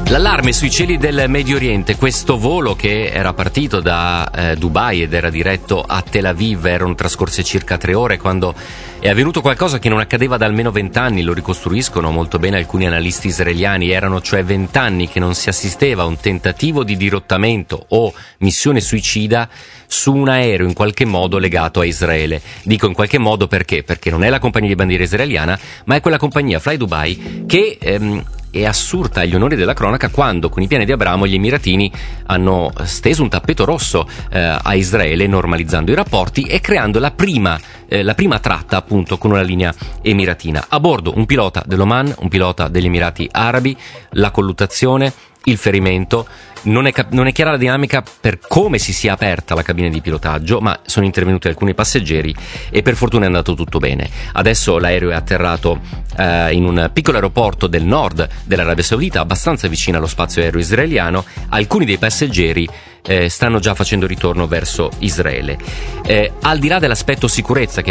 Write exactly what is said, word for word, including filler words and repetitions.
L'allarme sui cieli del Medio Oriente, questo volo che era partito da eh, Dubai ed era diretto a Tel Aviv, erano trascorse circa tre ore quando è avvenuto qualcosa che non accadeva da almeno vent'anni, lo ricostruiscono molto bene alcuni analisti israeliani, erano cioè vent'anni che non si assisteva a un tentativo di dirottamento o missione suicida su un aereo in qualche modo legato a Israele. Dico in qualche modo perché? Perché non è la compagnia di bandiera israeliana, ma è quella compagnia Fly Dubai che ehm, è assurta agli onori della cronaca quando con i piani di Abramo gli emiratini hanno steso un tappeto rosso eh, a Israele, normalizzando i rapporti e creando la prima, eh, la prima tratta appunto con una linea emiratina. A bordo un pilota dell'Oman, un pilota degli Emirati Arabi, la colluttazione, il ferimento. Non è, cap- non è chiara la dinamica per come si sia aperta la cabina di pilotaggio, ma sono intervenuti alcuni passeggeri e per fortuna è andato tutto bene. Adesso l'aereo è atterrato eh, in un piccolo aeroporto del nord dell'Arabia Saudita, abbastanza vicino allo spazio aereo israeliano. Alcuni dei passeggeri eh, stanno già facendo ritorno verso Israele. Eh, al di là dell'aspetto sicurezza che